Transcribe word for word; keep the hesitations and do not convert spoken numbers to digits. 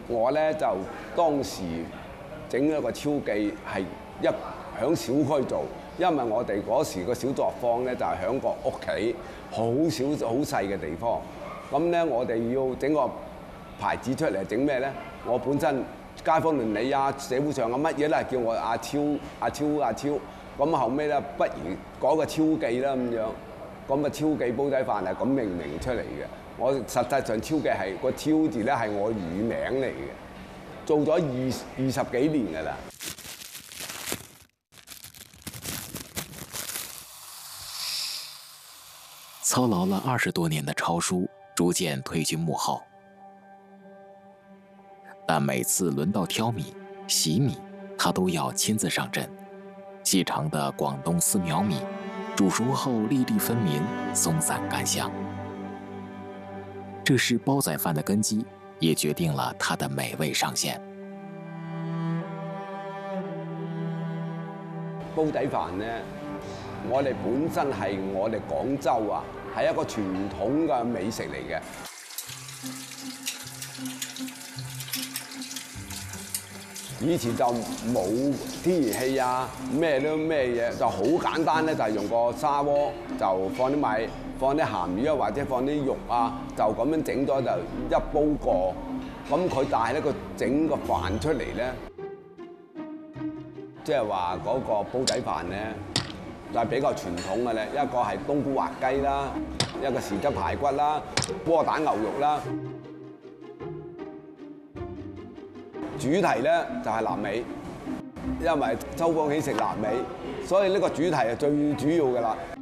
我咧就當時整一個超記係一響小區做，因為我哋嗰時個小作坊咧就係響個屋企好少好細嘅地方，咁咧我哋要整個牌子出嚟整咩咧？我本身街坊鄰里啊、社會上嘅乜嘢咧，叫我阿超、阿超、阿超，咁後尾咧不如改個超記啦咁樣，咁啊超記煲仔飯係咁命名出嚟嘅。我實際上超記係個超字咧係我乳名嚟嘅，做咗二二十幾年㗎啦。 操劳了二十多年的超叔逐渐退居幕后，但每次轮到挑米、洗米，他都要亲自上阵。细长的广东丝苗米，煮熟后粒粒分明，松散甘香。这是煲仔饭的根基，也决定了它的美味上限。 煲仔飯咧，我哋本身係我哋廣州啊，係一個傳統嘅美食嚟嘅。以前就冇天然氣啊，咩都咩嘢，就好簡單咧，就係用個砂鍋，就放啲米，放啲鹹魚啊，或者放啲肉啊，就咁樣整咗就一煲過。咁佢但係咧，佢整個飯出嚟咧，即係話嗰個煲仔飯咧，就係比較傳統嘅咧。一個係冬菇滑雞啦，一個豉汁排骨啦，窩蛋牛肉啦。主題咧就係臘味，因為秋風起食臘味，所以呢個主題係最主要嘅啦。